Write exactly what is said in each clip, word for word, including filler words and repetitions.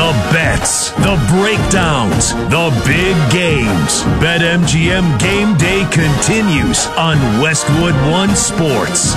The bets, the breakdowns, the big games. BetMGM Game Day continues on Westwood One Sports.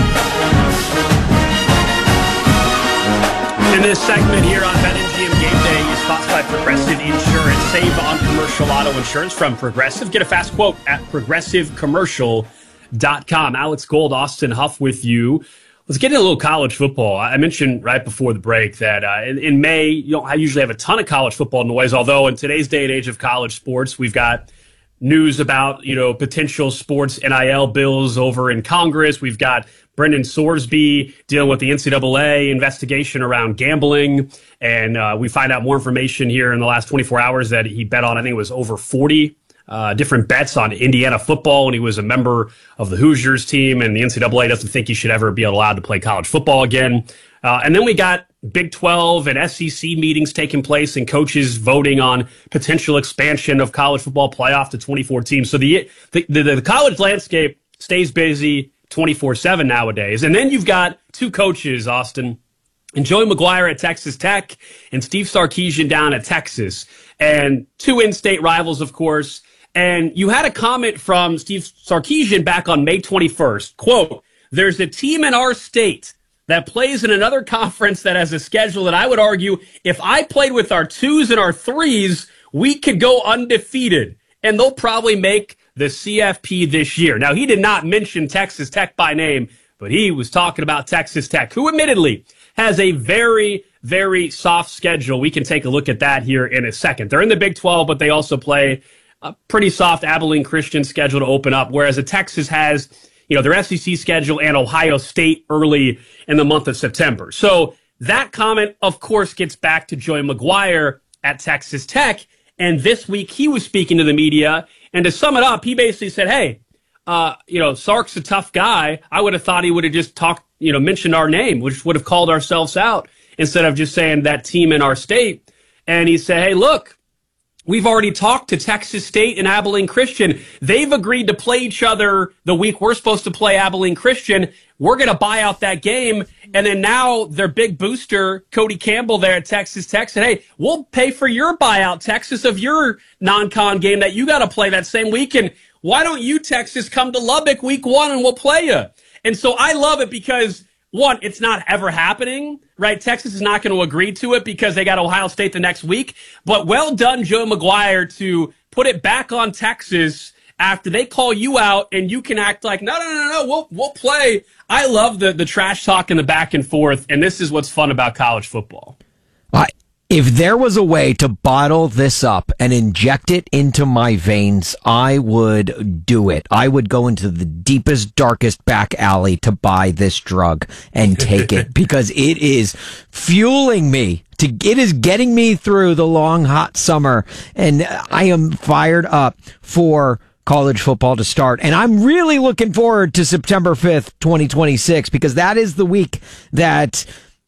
In this segment here on BetMGM Game Day is sponsored by Progressive Insurance. Save on commercial auto insurance from Progressive. Get a fast quote at progressive commercial dot com. Alex Gold, Austin Huff with you. Let's get into a little college football. I mentioned right before the break that uh, in, in May, you don't usually have a ton of college football noise, although in today's day and age of college sports, we've got news about, you know, potential sports N I L bills over in Congress. We've got Brendan Sorsby dealing with the N C double A investigation around gambling. And uh, we find out more information here in the last twenty-four hours that he bet on, I think it was over forty Uh, different bets on Indiana football, and he was a member of the Hoosiers team, and the N C double A doesn't think he should ever be allowed to play college football again. Uh, and then we got Big twelve and S E C meetings taking place and coaches voting on potential expansion of college football playoff to twenty-four teams. So the the, the, the college landscape stays busy twenty-four seven nowadays. And then you've got two coaches, Austin, and Joey McGuire at Texas Tech and Steve Sarkisian down at Texas, and two in-state rivals, of course. And you had a comment from Steve Sarkisian back on May twenty-first. Quote, "There's a team in our state that plays in another conference that has a schedule that I would argue if I played with our twos and our threes, we could go undefeated. And they'll probably make the C F P this year." Now, he did not mention Texas Tech by name, but he was talking about Texas Tech, who admittedly has a very, very soft schedule. We can take a look at that here in a second. They're in the Big twelve, but they also play a pretty soft Abilene Christian schedule to open up, whereas the Texas has, you know, their S E C schedule and Ohio State early in the month of September. So that comment, of course, gets back to Joey McGuire at Texas Tech. And this week he was speaking to the media. And to sum it up, he basically said, hey, uh, you know, Sark's a tough guy. I would have thought he would have just talked, you know, mentioned our name, which would have called ourselves out instead of just saying that team in our state. And he said, hey, look, we've already talked to Texas State and Abilene Christian. They've agreed to play each other the week we're supposed to play Abilene Christian. We're going to buy out that game. And then now their big booster, Cody Campbell there at Texas Tech, said, hey, we'll pay for your buyout, Texas, of your non-con game that you got to play that same weekend. Why don't you, Texas, come to Lubbock week one and we'll play you? And so I love it because, one, it's not ever happening, right? Texas is not going to agree to it because they got Ohio State the next week. But well done, Joe McGuire, to put it back on Texas after they call you out and you can act like, no, no, no, no, we'll, we'll play. I love the, the trash talk and the back and forth, and this is what's fun about college football. I, if there was a way to bottle this up and inject it into my veins, I would do it. I would go into the deepest, darkest back alley to buy this drug and take it because it is fueling me. To, it is getting me through the long, hot summer, and I am fired up for college football to start. And I'm really looking forward to September fifth, twenty twenty-six, because that is the week that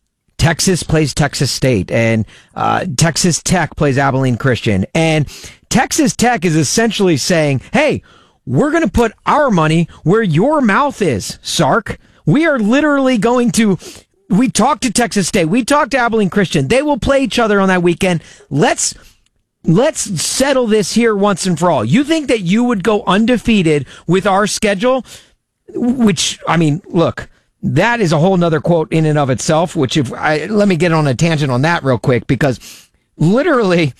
Texas plays Texas State, and uh, Texas Tech plays Abilene Christian. And Texas Tech is essentially saying, hey, we're going to put our money where your mouth is, Sark. We are literally going to, we talked to Texas State, we talked to Abilene Christian. They will play each other on that weekend. Let's, let's settle this here once and for all. You think that you would go undefeated with our schedule? Which, I mean, look, that is a whole nother quote in and of itself, which if I, let me get on a tangent on that real quick, because literally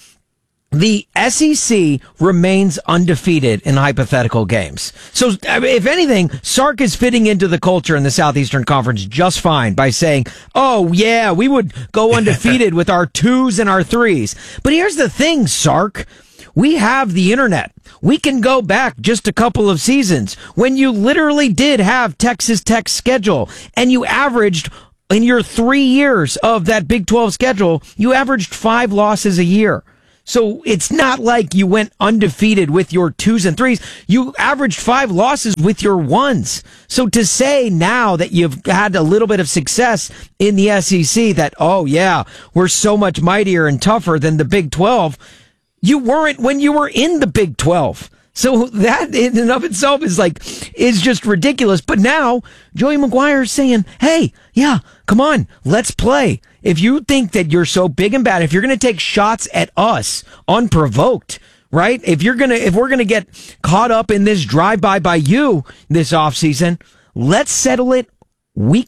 the S E C remains undefeated in hypothetical games. So if anything, Sark is fitting into the culture in the Southeastern Conference just fine by saying, oh yeah, we would go undefeated with our twos and our threes. But here's the thing, Sark. We have the internet. We can go back just a couple of seasons when you literally did have Texas Tech's schedule and you averaged in your three years of that Big twelve schedule, you averaged five losses a year. So it's not like you went undefeated with your twos and threes. You averaged five losses with your ones. So to say now that you've had a little bit of success in the S E C that, oh yeah, we're so much mightier and tougher than the Big twelve, you weren't when you were in the Big twelve. So that in and of itself is like, is just ridiculous. But now Joey McGuire is saying, hey, yeah, come on, let's play. If you think that you're so big and bad, if you're going to take shots at us unprovoked, right? If you're going to, if we're going to get caught up in this drive-by by you this offseason, let's settle it week